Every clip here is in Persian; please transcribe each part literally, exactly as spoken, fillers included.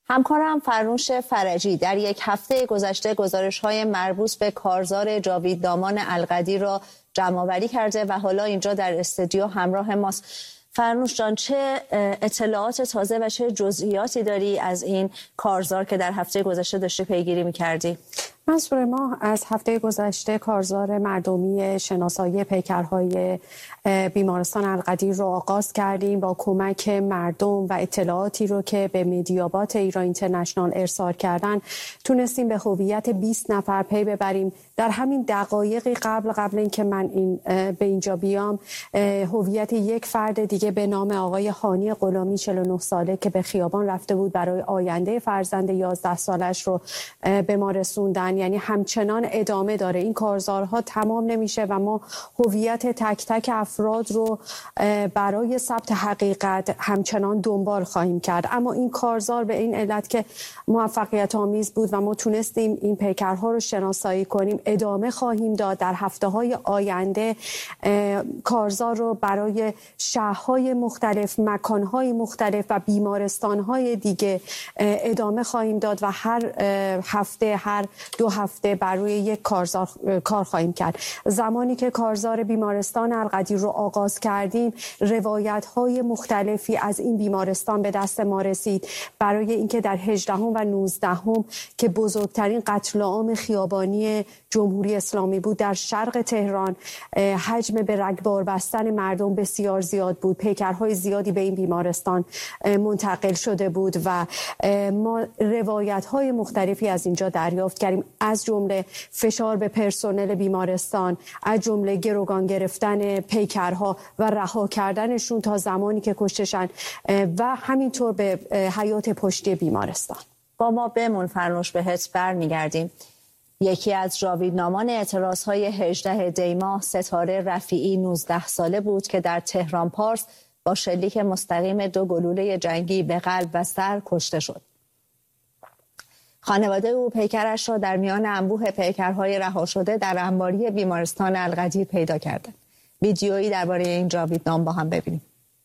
همکارم فرنوش فرجی در یک هفته گذشته گزارش‌های مربوط به کارزار جاویدنامان القدیر را جمع‌آوری کرده و حالا اینجا در استودیو همراه ماست. فرنوش جان، چه اطلاعات تازه و چه جزئیاتی داری از این کارزار که در هفته گذشته داشتی پیگیری می‌کردی؟ منصور، ما از هفته گذشته کارزار مردمی شناسایی پیکرهای بیمارستان القدیر رو آغاز کردیم با کمک مردم و اطلاعاتی رو که به مدیابات ایران اینترنشنال ارسال کردن تونستیم به هویت بیست نفر پی ببریم. در همین دقایقی قبل قبل اینکه من این به اینجا بیام، هویت یک فرد دیگه به نام آقای هانی غلامی چهل و نه ساله که به خیابان رفته بود برای آینده فرزند یازده سالش رو به ما رسوندن. یعنی همچنان ادامه داره، این کارزارها تمام نمیشه و ما هویت تک تک افراد رو برای ثبت حقیقت همچنان دنبال خواهیم کرد. اما این کارزار به این علت که موفقیت آمیز بود و ما تونستیم این پیکرها رو شناسایی کنیم، ادامه خواهیم داد. در هفته‌های آینده کارزار رو برای شهرهای مختلف، مکانهای مختلف و بیمارستانهای دیگه ادامه خواهیم داد و هر هفته هر دو هفته بر روی یک کارزار کار خواهیم کرد. زمانی که کارزار بیمارستان القدیر رو آغاز کردیم، روایت‌های مختلفی از این بیمارستان به دست ما رسید برای اینکه در هجدهم و نوزدهم که بزرگترین قتل عام خیابانی جمهوری اسلامی بود در شرق تهران، حجم به رگبار بستن مردم بسیار زیاد بود. پیکرهای زیادی به این بیمارستان منتقل شده بود و ما روایت‌های مختلفی از اینجا دریافت کردیم، از جمله فشار به پرسنل بیمارستان، از جمله گروگان گرفتن پیکرها و رها کردنشون تا زمانی که کشتشن و همینطور به حیات پشتی بیمارستان. با ما بمون فرنوش، بهت برمیگردیم. یکی از جاویدنامان اعتراضهای هجدهم دی ماه ستاره رفیعی نوزده ساله بود که در تهران پارس با شلیک مستقیم دو گلوله جنگی به قلب و سر کشته شد. خانواده او پیکرش را در میان انبوه پیکرهای رها شده در انباری بیمارستان القدیر پیدا کردند. ویدیویی درباره این جاویدنام با هم ببینیم.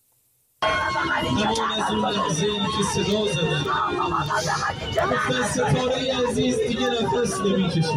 ستاره عزیز دیگه نفس نمیکشه.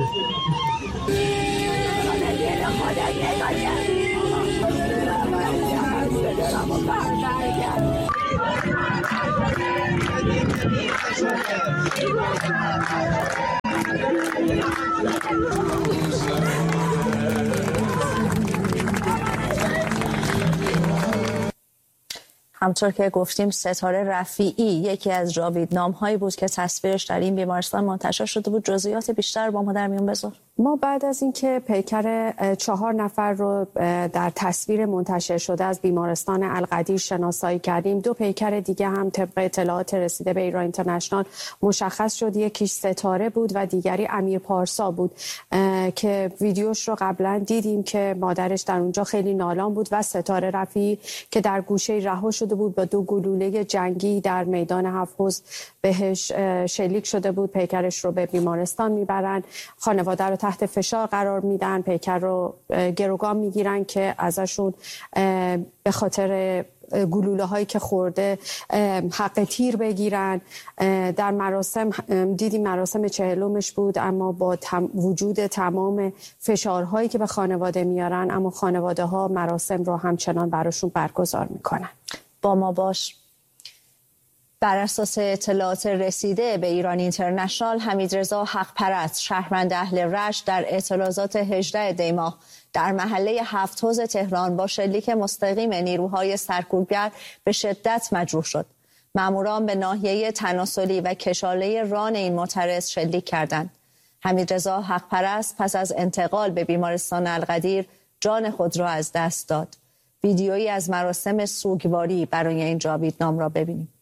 همطور که گفتیم ستاره رفیعی یکی از جاویدنام هایی بود که تصویرش در این بیمارستان منتشر شده بود. جزئیات بیشتر با ما در میون بذار. ما بعد از اینکه پیکر چهار نفر رو در تصویر منتشر شده از بیمارستان القدیر شناسایی کردیم، دو پیکر دیگه هم طبق اطلاعات رسیده به ایران اینترنشنال مشخص شد. یکیش ستاره بود و دیگری امیر پارسا بود که ویدیوش رو قبلا دیدیم که مادرش در اونجا خیلی نالان بود و ستاره رفیعی که در گوشه رها شده بود با دو گلوله جنگی در میدان هفت بهش شلیک شده بود. پیکرش رو به بیمارستان میبرن، خانواده رو تحت فشار قرار میدن، پیکر رو گروگان میگیرن که ازشون به خاطر گلوله هایی که خورده حق تیر بگیرن. در مراسم دیدیم مراسم چهلمش بود، اما با تم وجود تمام فشارهایی که به خانواده میارن، اما خانواده ها مراسم رو همچنان براشون برگزار میکنن. با ما باش. بر اساس اطلاعات رسیده به ایران اینترنشنال، حمیدرضا حقپرست شهروند اهل رشت در اعتراضات هجدهم دی ماه در محله هفت حوض تهران با شلیک مستقیم نیروهای سرکوبگر به شدت مجروح شد. ماموران به ناحیه تناسلی و کشاله ران این معترض شلیک کردند. حمیدرضا حقپرست پس از انتقال به بیمارستان القدیر جان خود را از دست داد. ویدیویی از مراسم سوگواری برای این جاویدنام را ببینیم.